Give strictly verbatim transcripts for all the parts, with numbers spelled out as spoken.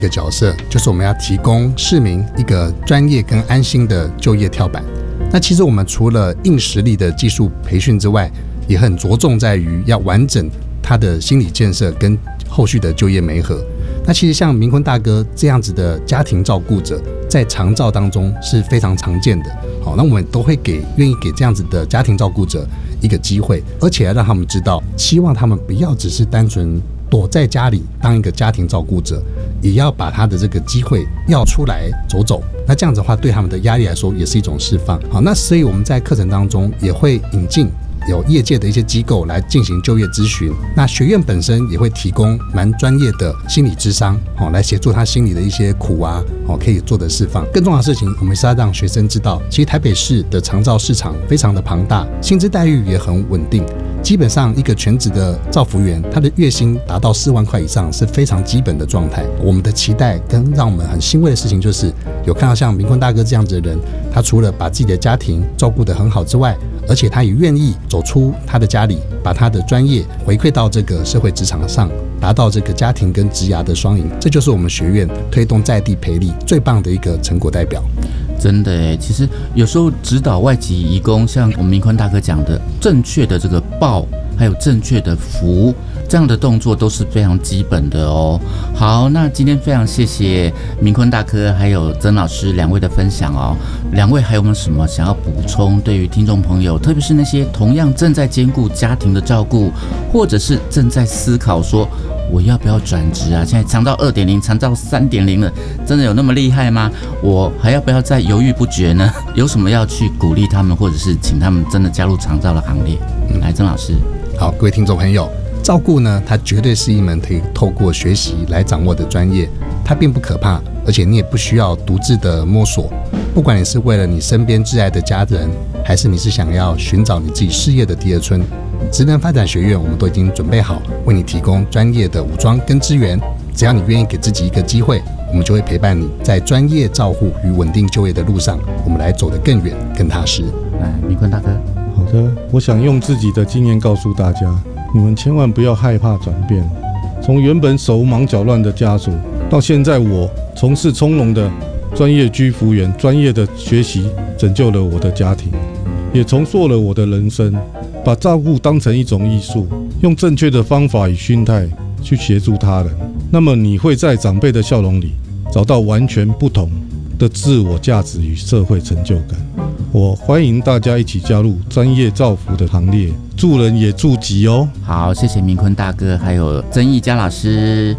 一个角色，就是我们要提供市民一个专业跟安心的就业跳板。那其实我们除了硬实力的技术培训之外，也很着重在于要完整他的心理建设跟后续的就业媒合。那其实像明坤大哥这样子的家庭照顾者，在长照当中是非常常见的。好，那我们都会给愿意给这样子的家庭照顾者一个机会，而且要让他们知道，希望他们不要只是单纯躲在家里当一个家庭照顾者，也要把他的这个机会要出来走走。那这样子的话，对他们的压力来说也是一种释放。好，那所以我们在课程当中也会引进有业界的一些机构来进行就业咨询，那学院本身也会提供蛮专业的心理咨商，哦，来协助他心里的一些苦啊，哦，可以做的释放。更重要的事情，我们是要让学生知道，其实台北市的长照市场非常的庞大，薪资待遇也很稳定。基本上一个全职的照服员，他的月薪达到四万块以上是非常基本的状态。我们的期待跟让我们很欣慰的事情，就是有看到像明坤大哥这样子的人，他除了把自己的家庭照顾得很好之外，而且他也愿意走出他的家里，把他的专业回馈到这个社会职场上，达到这个家庭跟职涯的双赢。这就是我们学院推动在地培力最棒的一个成果代表。 真的耶，其实有时候指导外籍移工，像我们明坤大哥讲的，正确的这个报，还有正确的服，这样的动作都是非常基本的哦。好，那今天非常谢谢明坤大哥还有曾老师两位的分享哦。两位还有没有什么想要补充？对于听众朋友，特别是那些同样正在兼顾家庭的照顾，或者是正在思考说，我要不要转职啊？现在长照 二点零、长照 三点零 了，真的有那么厉害吗？我还要不要再犹豫不决呢？有什么要去鼓励他们，或者是请他们真的加入长照的行列？嗯、来，曾老师。 好，各位听众朋友，照顾呢，它绝对是一门可以透过学习来掌握的专业，它并不可怕，而且你也不需要独自的摸索。不管你是为了你身边挚爱的家人，还是你是想要寻找你自己事业的第二春，职能发展学院我们都已经准备好为你提供专业的武装跟资源。只要你愿意给自己一个机会，我们就会陪伴你在专业照护与稳定就业的路上，我们来走得更远更踏实。 来，明坤大哥。 好的，我想用自己的经验告诉大家，你们千万不要害怕转变。从原本手忙脚乱的家属，到现在我从事从容的专业居服员，专业的学习拯救了我的家庭，也重塑了我的人生。把照顾当成一种艺术，用正确的方法与心态去协助他人，那么你会在长辈的笑容里找到完全不同的自我价值与社会成就感。我欢迎大家一起加入专业照服的行列，助人也助己哦。 好，谢谢明坤大哥，还有曾义嘉老师。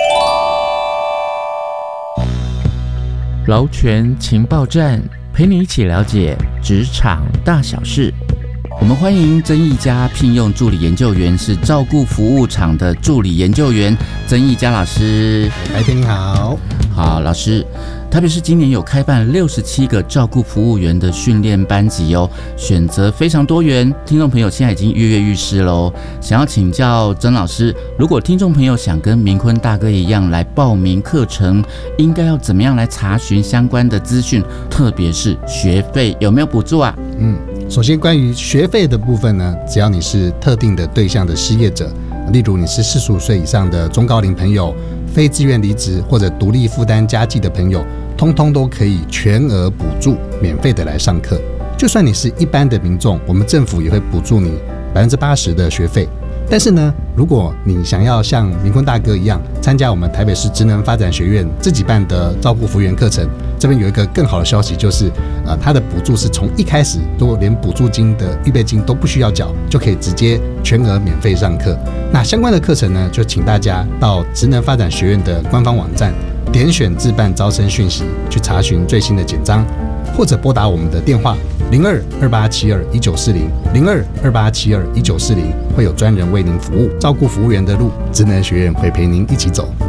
劳权情报站，陪你一起了解职场大小事。我们欢迎曾义嘉聘用助理研究员，是照顾服务厂的助理研究员曾义嘉老师。 白天你好。 好，老师，特别是今年有开办六十七个照顾服务员的训练班级哦，选择非常多元。听众朋友现在已经跃跃欲试喽。想要请教曾老师，如果听众朋友想跟明坤大哥一样来报名课程，应该要怎么样来查询相关的资讯？特别是学费有没有补助啊？ 嗯。首先，关于学费的部分呢，只要你是特定的对象的失业者，例如你是四十五岁以上的中高龄朋友、非自愿离职或者独立负担家计的朋友，通通都可以全额补助，免费的来上课。就算你是一般的民众，我们政府也会补助你百分之八十的学费。但是呢，如果你想要像明坤大哥一样参加我们台北市职能发展学院自己办的照顾服务员课程，这边有一个更好的消息，就是呃，它的补助是从一开始都连补助金的预备金都不需要缴，就可以直接全额免费上课。那相关的课程呢，就请大家到职能发展学院的官方网站，点选自办招生讯息，去查询最新的简章，或者拨打我们的电话零二二八七二一九四零零二二八七二一九四零，会有专人为您服务。照顾服务员的路，职能学院会陪您一起走。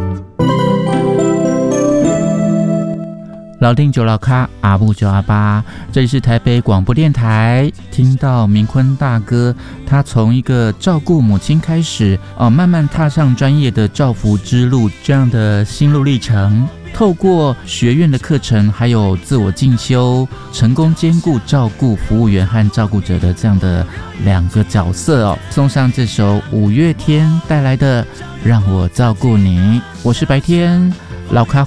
老定就老咖，阿布就阿巴，这里是台北广播电台。听到明坤大哥，他从一个照顾母亲开始，哦，慢慢踏上专业的照服之路，这样的心路历程。透过学院的课程，还有自我进修，成功兼顾照顾服务员和照顾者的这样的两个角色哦。送上这首五月天带来的《让我照顾你》，我是白天。 老卡